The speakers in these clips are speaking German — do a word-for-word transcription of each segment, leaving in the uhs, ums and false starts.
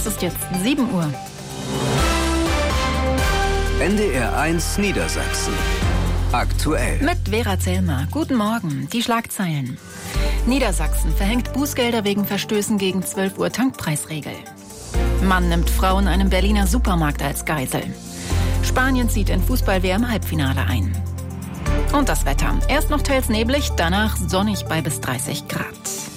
Es ist jetzt sieben Uhr. N D R eins Niedersachsen. Aktuell. Mit Vera Zellmer. Guten Morgen. Die Schlagzeilen. Niedersachsen verhängt Bußgelder wegen Verstößen gegen zwölf Uhr Tankpreisregel. Mann nimmt Frau in einem Berliner Supermarkt als Geisel. Spanien zieht in Fußball-W M-Halbfinale ein. Und das Wetter. Erst noch teils neblig, danach sonnig bei bis dreißig Grad.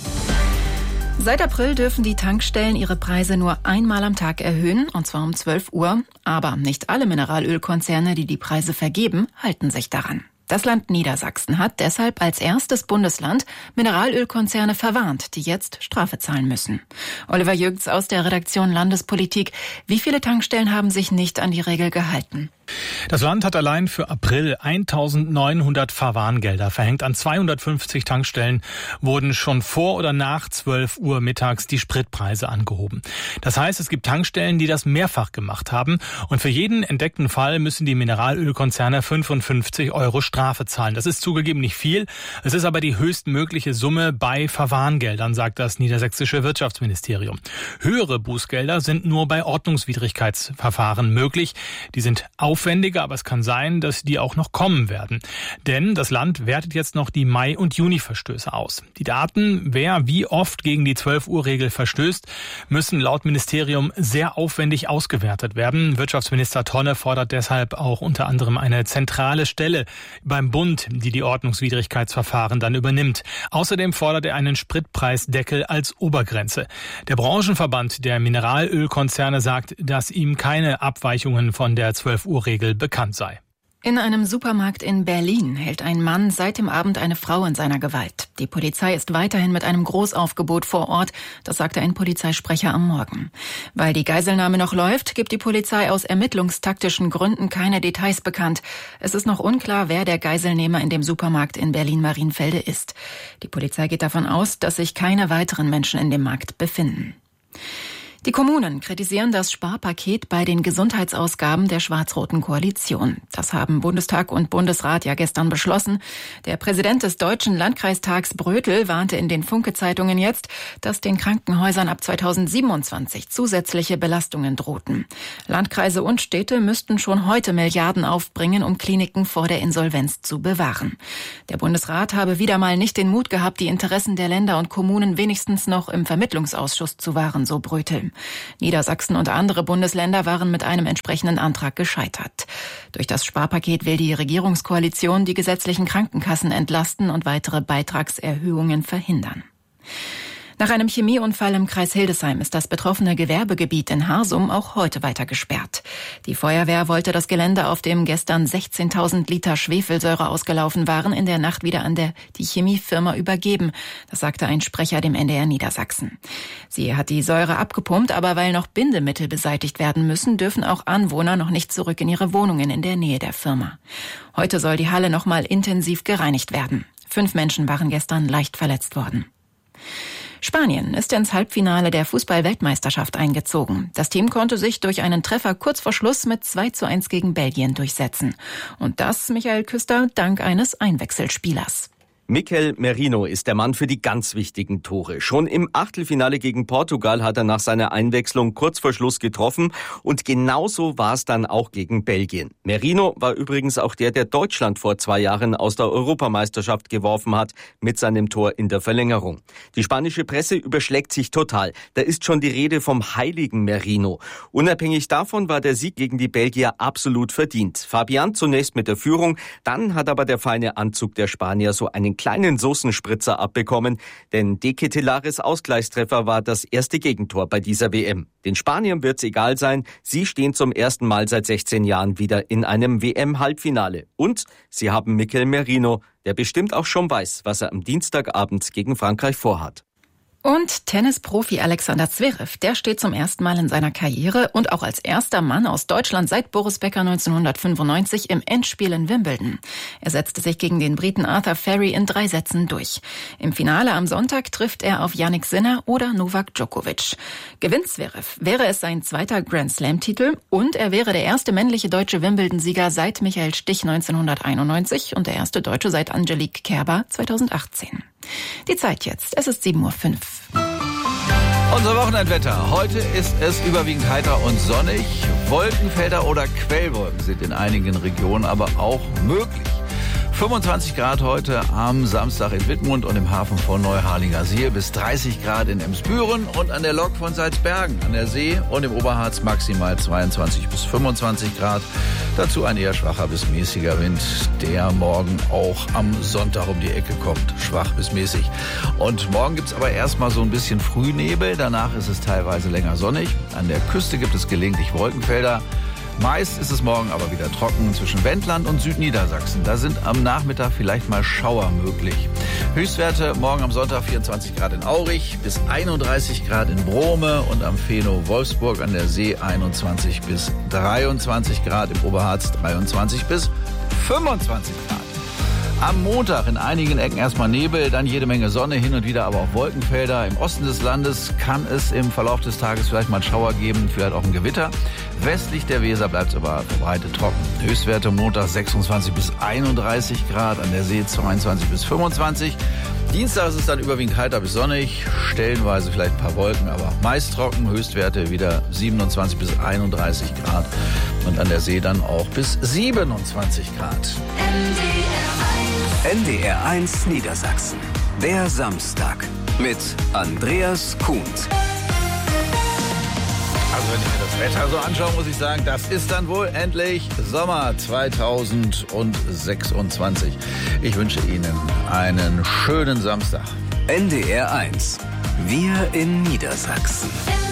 Seit April dürfen die Tankstellen ihre Preise nur einmal am Tag erhöhen, und zwar um zwölf Uhr. Aber nicht alle Mineralölkonzerne, die die Preise vergeben, halten sich daran. Das Land Niedersachsen hat deshalb als erstes Bundesland Mineralölkonzerne verwarnt, die jetzt Strafe zahlen müssen. Oliver Jürgens aus der Redaktion Landespolitik. Wie viele Tankstellen haben sich nicht an die Regel gehalten? Das Land hat allein für April eintausendneunhundert Verwarngelder verhängt. An zweihundertfünfzig Tankstellen wurden schon vor oder nach zwölf Uhr mittags die Spritpreise angehoben. Das heißt, es gibt Tankstellen, die das mehrfach gemacht haben. Und für jeden entdeckten Fall müssen die Mineralölkonzerne fünfundfünfzig Euro Strafe zahlen. Das ist zugegeben nicht viel. Es ist aber die höchstmögliche Summe bei Verwarngeldern, sagt das niedersächsische Wirtschaftsministerium. Höhere Bußgelder sind nur bei Ordnungswidrigkeitsverfahren möglich. Die sind aufwendiger, aber es kann sein, dass die auch noch kommen werden. Denn das Land wertet jetzt noch die Mai- und Juni-Verstöße aus. Die Daten, wer wie oft gegen die zwölf Uhr Regel verstößt, müssen laut Ministerium sehr aufwendig ausgewertet werden. Wirtschaftsminister Tonne fordert deshalb auch unter anderem eine zentrale Stelle beim Bund, die die Ordnungswidrigkeitsverfahren dann übernimmt. Außerdem fordert er einen Spritpreisdeckel als Obergrenze. Der Branchenverband der Mineralölkonzerne sagt, dass ihm keine Abweichungen von der zwölf Uhr Regel bekannt sei. In einem Supermarkt in Berlin hält ein Mann seit dem Abend eine Frau in seiner Gewalt. Die Polizei ist weiterhin mit einem Großaufgebot vor Ort, das sagte ein Polizeisprecher am Morgen. Weil die Geiselnahme noch läuft, gibt die Polizei aus ermittlungstaktischen Gründen keine Details bekannt. Es ist noch unklar, wer der Geiselnehmer in dem Supermarkt in Berlin-Marienfelde ist. Die Polizei geht davon aus, dass sich keine weiteren Menschen in dem Markt befinden. Die Kommunen kritisieren das Sparpaket bei den Gesundheitsausgaben der schwarz-roten Koalition. Das haben Bundestag und Bundesrat ja gestern beschlossen. Der Präsident des Deutschen Landkreistags Brötel warnte in den Funke-Zeitungen jetzt, dass den Krankenhäusern ab zweitausendsiebenundzwanzig zusätzliche Belastungen drohten. Landkreise und Städte müssten schon heute Milliarden aufbringen, um Kliniken vor der Insolvenz zu bewahren. Der Bundesrat habe wieder mal nicht den Mut gehabt, die Interessen der Länder und Kommunen wenigstens noch im Vermittlungsausschuss zu wahren, so Brötel. Niedersachsen und andere Bundesländer waren mit einem entsprechenden Antrag gescheitert. Durch das Sparpaket will die Regierungskoalition die gesetzlichen Krankenkassen entlasten und weitere Beitragserhöhungen verhindern. Nach einem Chemieunfall im Kreis Hildesheim ist das betroffene Gewerbegebiet in Harsum auch heute weiter gesperrt. Die Feuerwehr wollte das Gelände, auf dem gestern sechzehntausend Liter Schwefelsäure ausgelaufen waren, in der Nacht wieder an der, die Chemiefirma übergeben. Das sagte ein Sprecher dem N D R Niedersachsen. Sie hat die Säure abgepumpt, aber weil noch Bindemittel beseitigt werden müssen, dürfen auch Anwohner noch nicht zurück in ihre Wohnungen in der Nähe der Firma. Heute soll die Halle nochmal intensiv gereinigt werden. Fünf Menschen waren gestern leicht verletzt worden. Spanien ist ins Halbfinale der Fußball-Weltmeisterschaft eingezogen. Das Team konnte sich durch einen Treffer kurz vor Schluss mit zwei zu eins gegen Belgien durchsetzen. Und das, Michael Küster, dank eines Einwechselspielers. Mikel Merino ist der Mann für die ganz wichtigen Tore. Schon im Achtelfinale gegen Portugal hat er nach seiner Einwechslung kurz vor Schluss getroffen und genauso war es dann auch gegen Belgien. Merino war übrigens auch der, der Deutschland vor zwei Jahren aus der Europameisterschaft geworfen hat mit seinem Tor in der Verlängerung. Die spanische Presse überschlägt sich total. Da ist schon die Rede vom heiligen Merino. Unabhängig davon war der Sieg gegen die Belgier absolut verdient. Fabian zunächst mit der Führung, dann hat aber der feine Anzug der Spanier so einen kleinen Soßenspritzer abbekommen, denn De Ketelaeres Ausgleichstreffer war das erste Gegentor bei dieser W M. Den Spaniern wird's egal sein, sie stehen zum ersten Mal seit sechzehn Jahren wieder in einem W M-Halbfinale. Und sie haben Mikel Merino, der bestimmt auch schon weiß, was er am Dienstagabend gegen Frankreich vorhat. Und Tennisprofi Alexander Zverev, der steht zum ersten Mal in seiner Karriere und auch als erster Mann aus Deutschland seit Boris Becker neunzehnhundertfünfundneunzig im Endspiel in Wimbledon. Er setzte sich gegen den Briten Arthur Ferry in drei Sätzen durch. Im Finale am Sonntag trifft er auf Jannik Sinner oder Novak Djokovic. Gewinnt Zverev, wäre es sein zweiter Grand-Slam-Titel und er wäre der erste männliche deutsche Wimbledon-Sieger seit Michael Stich neunzehnhunderteinundneunzig und der erste Deutsche seit Angelique Kerber zweitausendachtzehn. Die Zeit jetzt, es ist sieben Uhr fünf. Unser Wochenendwetter. Heute ist es überwiegend heiter und sonnig. Wolkenfelder oder Quellwolken sind in einigen Regionen aber auch möglich. fünfundzwanzig Grad heute am Samstag in Wittmund und im Hafen von Neuharlingersiel, bis dreißig Grad in Emsbüren und an der Lok von Salzbergen an der See und im Oberharz maximal zweiundzwanzig bis fünfundzwanzig Grad. Dazu ein eher schwacher bis mäßiger Wind, der morgen auch am Sonntag um die Ecke kommt. Schwach bis mäßig. Und morgen gibt's aber erstmal so ein bisschen Frühnebel. Danach ist es teilweise länger sonnig. An der Küste gibt es gelegentlich Wolkenfelder. Meist ist es morgen aber wieder trocken zwischen Wendland und Südniedersachsen. Da sind am Nachmittag vielleicht mal Schauer möglich. Höchstwerte morgen am Sonntag vierundzwanzig Grad in Aurich, bis einunddreißig Grad in Brome und am Fehnow Wolfsburg an der See einundzwanzig bis dreiundzwanzig Grad, im Oberharz dreiundzwanzig bis fünfundzwanzig Grad. Am Montag in einigen Ecken erstmal Nebel, dann jede Menge Sonne, hin und wieder aber auch Wolkenfelder. Im Osten des Landes kann es im Verlauf des Tages vielleicht mal einen Schauer geben, vielleicht auch ein Gewitter. Westlich der Weser bleibt es aber verbreitet trocken. Höchstwerte Montag sechsundzwanzig bis einunddreißig Grad, an der See zweiundzwanzig bis fünfundzwanzig. Dienstag ist es dann überwiegend heiter bis sonnig, stellenweise vielleicht ein paar Wolken, aber meist trocken. Höchstwerte wieder siebenundzwanzig bis einunddreißig Grad und an der See dann auch bis siebenundzwanzig Grad. N D R eins Niedersachsen. Der Samstag mit Andreas Kuhns. Also wenn ich mir das Wetter so anschaue, muss ich sagen, das ist dann wohl endlich Sommer zweitausendsechsundzwanzig. Ich wünsche Ihnen einen schönen Samstag. N D R eins. Wir in Niedersachsen.